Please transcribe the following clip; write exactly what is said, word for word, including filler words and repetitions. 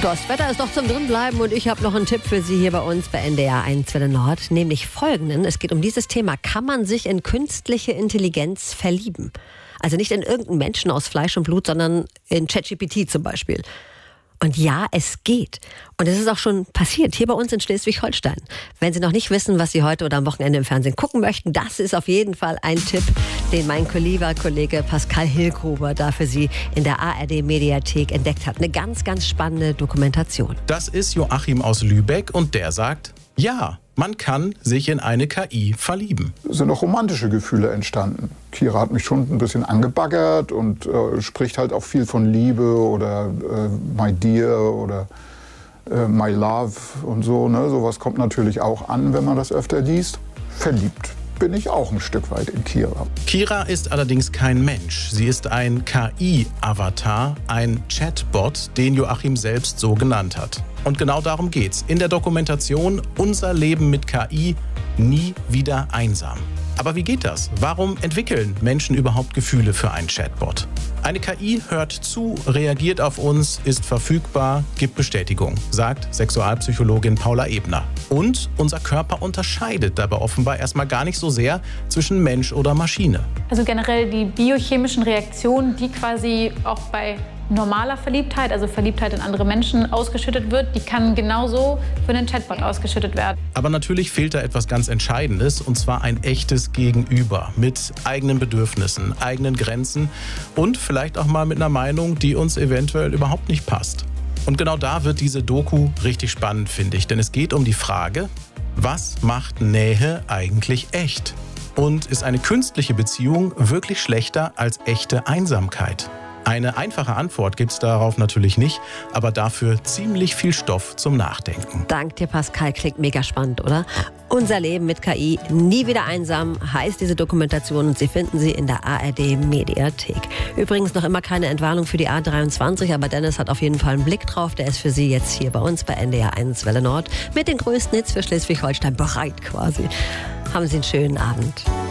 Das Wetter ist doch zum Drinbleiben und ich habe noch einen Tipp für Sie hier bei uns bei N D R eins Welle Nord, nämlich folgenden. Es geht um dieses Thema: Kann man sich in künstliche Intelligenz verlieben? Also nicht in irgendeinen Menschen aus Fleisch und Blut, sondern in ChatGPT zum Beispiel. Und ja, es geht. Und es ist auch schon passiert, hier bei uns in Schleswig-Holstein. Wenn Sie noch nicht wissen, was Sie heute oder am Wochenende im Fernsehen gucken möchten, das ist auf jeden Fall ein Tipp, den mein lieber Kollege Pascal Hillgruber da für Sie in der A R D-Mediathek entdeckt hat. Eine ganz, ganz spannende Dokumentation. Das ist Joachim aus Lübeck und der sagt, ja, man kann sich in eine K I verlieben. Es sind auch romantische Gefühle entstanden. Kira hat mich schon ein bisschen angebaggert und äh, spricht halt auch viel von Liebe oder äh, my dear oder äh, my love und so. Ne? Sowas kommt natürlich auch an, wenn man das öfter liest. Verliebt bin ich auch ein Stück weit in Kira. Kira ist allerdings kein Mensch. Sie ist ein K I-Avatar, ein Chatbot, den Joachim selbst so genannt hat. Und genau darum geht's in der Dokumentation Unser Leben mit K I, nie wieder einsam. Aber wie geht das? Warum entwickeln Menschen überhaupt Gefühle für einen Chatbot? Eine K I hört zu, reagiert auf uns, ist verfügbar, gibt Bestätigung, sagt Sexualpsychologin Paula Ebner. Und unser Körper unterscheidet dabei offenbar erstmal gar nicht so sehr zwischen Mensch oder Maschine. Also generell die biochemischen Reaktionen, die quasi auch bei normaler Verliebtheit, also Verliebtheit in andere Menschen, ausgeschüttet wird, die kann genauso für einen Chatbot ausgeschüttet werden. Aber natürlich fehlt da etwas ganz Entscheidendes, und zwar ein echtes Gegenüber mit eigenen Bedürfnissen, eigenen Grenzen und vielleicht auch mal mit einer Meinung, die uns eventuell überhaupt nicht passt. Und genau da wird diese Doku richtig spannend, finde ich, denn es geht um die Frage, was macht Nähe eigentlich echt? Und ist eine künstliche Beziehung wirklich schlechter als echte Einsamkeit? Eine einfache Antwort gibt es darauf natürlich nicht, aber dafür ziemlich viel Stoff zum Nachdenken. Dank dir, Pascal. Klingt mega spannend, oder? Unser Leben mit K I, nie wieder einsam, heißt diese Dokumentation und Sie finden sie in der A R D-Mediathek. Übrigens noch immer keine Entwarnung für die A dreiundzwanzig, aber Dennis hat auf jeden Fall einen Blick drauf. Der ist für Sie jetzt hier bei uns bei N D R eins Welle Nord mit den größten Hits für Schleswig-Holstein bereit quasi. Haben Sie einen schönen Abend.